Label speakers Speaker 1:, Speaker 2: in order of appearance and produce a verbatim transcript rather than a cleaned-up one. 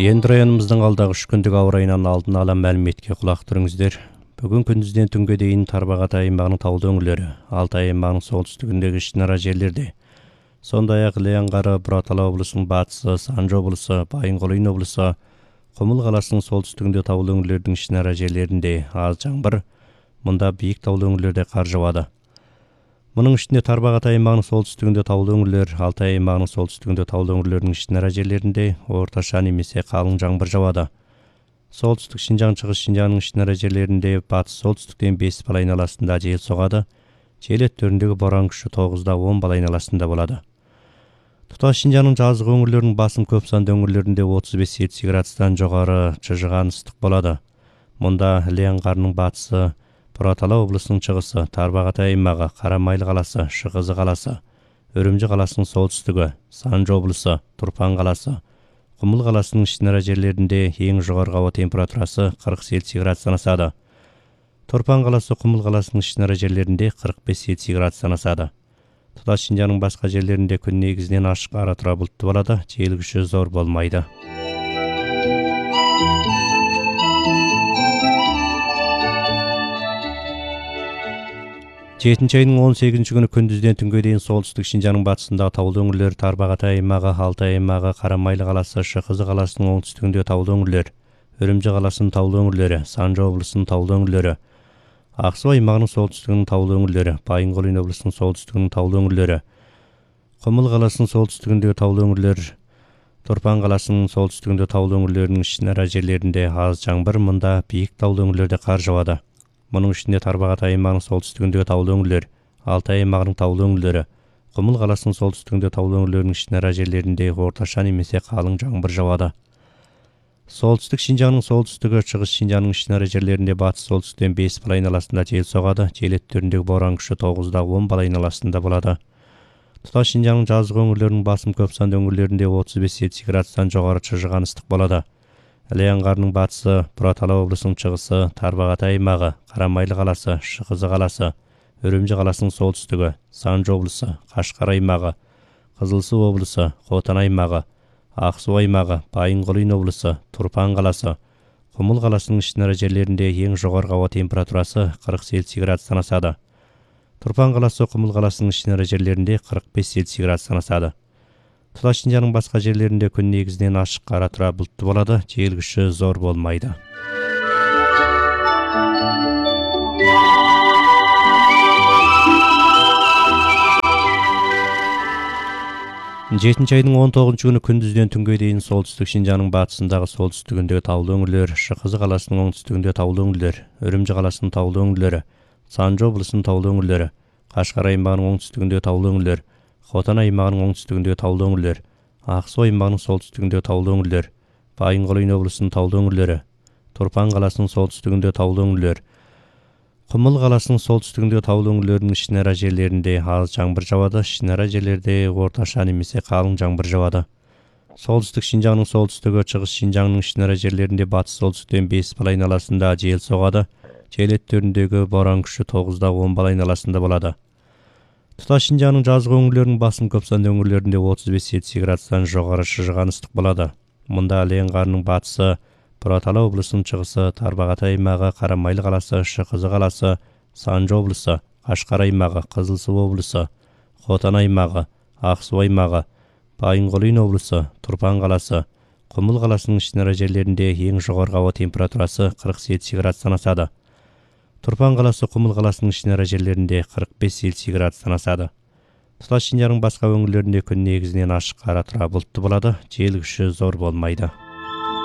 Speaker 1: Енді районымыздың алдағы үш күндік ауа райынан алдын ала мәліметке құлақ түріңіздер. Бүгін күндізден түнге дейін Тарбағатай аймағының таулы өңірлері, Алтай аймағының солтүстігіндегі ішінара жерлерде, сондай-ақ Іле аңғары, Бұратала облысының батысы, Санжы облысы, Байынқол облысы, Құмыл қаласының солтүстігінде таулы өңірлердің ішінара жерлерінде аз жаңбыр, мұнда биік таулы өңірлерде қар жауады. Мұның ішінде Тарбағатай аймағының солтүстігінде таулы өңірлер, Алтай аймағының солтүстігінде таулы өңірлердің ішінара жерлерінде орташа немесе қалың жаңбыр жауады. Солтүстік Шинжаң, шығыс Шинжаңның ішінара жерлерінде батыс солтүстіктен бес бал айналасында жел соғады. Жел өттеріндегі боран күші тоғызда он бал айналасында болады. Тұтас Шинжаңның жазық өңірлерінің басым көп санды өңірлерінде отыз бес жетпіс градустан жоғары шыжыған ыстық болады. Мұнда Іле аңғарының батысы, Бұратала облысының шығысы, Тарбағатай аймағы, Қарамайлы қаласы, Шығызы қаласы, Үрімжі қаласының солтүстігі, Санжы облысы, Тұрпан қаласы, Құмыл қаласының ішінара жерлерінде ең жоғарғы ауа температурасы қырық жеті градустан асады. Тұрпан қаласы, Құмыл қаласының ішінара жерлерінде қырық бес жетпіс градустан асады. Тұтас Шинжаңның басқа жерлерінде күн негізінен ашық, ара-тұра бұлтты болады, жел күші зор болмайды. жетінші айының он сегізінші күні күндізден түнге дейін солтүстік Шинжаңның батысындағы таулы өңірлер, Тарбағатай аймағы, Алтай аймағы, Қарамайлы қаласы, Шығызы қаласының оңтүстігінде таулы өңірлер, Үрімжі қаласының таулы өңірлері, Санжы облысының таулы өңірлері, Ақсу аймағының солтүстігінің таулы өңірлері, Байынқол облысының солтүстігінің таулы өңірлері, Құмыл қаласының солтүстігіндегі таулы өңірлер, Тұрпан қаласының солтүстігінде таулы өңірлерінің ішінара жерлерінде аз жаңбыр, мұнда биік таулы өңірлерде қар жауады. Мұның ішінде Тарбағатай аймағының солтүстігіндегі таулы өңірлер, Алтай аймағының таулы өңірлері, Құмыл қаласының солтүстігінде таулы өңірлерінің ішінара жерлерінде орташа немесе қалың жаңбыр жауады. Солтүстік Шинжаңның солтүстігі, шығыс Шинжаңның ішінара жерлерінде батыс солтүстіктен бес бал айналасында жел соғады. Жел өттеріндегі боран күші тоғызда он бал айналасында болады. Тұтас Шинжаңның жазық өңірлерінің басым көп санды өңірлерінде отыз бес жетпіс градустан жоғары шыжыған ыстық болады. Іле аңғарының батысы, Бұратала облысының шығысы, Тарбағатай аймағы, Қарамайлы қаласы, Шығызы қаласы, Үрімжі қаласының солтүстігі, Санжы облысы, Қашқар аймағы, Қызылсу облысы, Хотан аймағы, Ақсу аймағы, Байынқол облысы, Тұрпан қаласы, Құмыл қаласының ішінара жерлерінде ең жоғарғы ауа температурасы қырық жеті градустан асады. Тұрпан қаласы, Құмыл қаласының ішінара жерлерінде қырық бес жетпіс градустан асады. Тұтас Шинжаңның басқа жерлерінде күн негізінен ашық, ара-тұра бұлтты болады, жел күші зор болмайды. жетінші айының он тоғызыншы күні күндізден түнге дейін солтүстік Шинжаңның батысындағы солтүстігіндегі таулы өңірлер, Шығызы қаласының оңтүстігінде таулы өңірлер, Үрімжі қаласының таулы өңірлері, Санжы облысының таулы өңірлері, Қашқар аймағының оңтүстігіндегі таулы өңірлер, Хотан аймағының оңтүстігіндегі таулы өңірлер, Ақсу аймағының солтүстігіндегі таулы өңірлер, Байынқол облысының таулы өңірлері, Тұрпан қаласының солтүстігіндегі таулы өңірлер, Құмыл қаласының солтүстігіндегі таулы өңірлерінің ішінара жерлерінде аз жаңбыр жауады, ішінара жерлерде орташа немесе қалың жаңбыр жауады. Солтүстік Шинжаңның солтүстігі, шығыс Шинжаңның ішінара жерлерінде батыс солтүстіктен бес бал айналасында жел соғады. Жел өттеріндегі боран күші тоғызда он бал айналасында болады. Тұтас Шинжаңның жазық өңірлерінің басым көп санды өңірлерінде отыз бес жетпіс градустан жоғары шыжыған ыстық болады. Мұнда Іле аңғарының батысы, Бұратала облысының шығысы, Тарбағатай аймағы, Қарамайлы қаласы, Шығызы қаласы, Санжы облысы, Қашқар аймағы, Қызылсу облысы, Хотан аймағы, Ақсу аймағы, Байынқол облысы, Тұрпан қаласы, Құмыл қаласының ішінара жерлерінде ең жоғарғы ауа температурасы қырық жеті градустан асады. Тұрпан қаласы, Құмыл қаласының ішінара жерлерінде қырық бес жетпіс градустан асады. Тұтас Шинжаңның басқа өңірлерінде күн негізінен ашық, ара-тұра бұлтты болады, жел күші зор болмайды.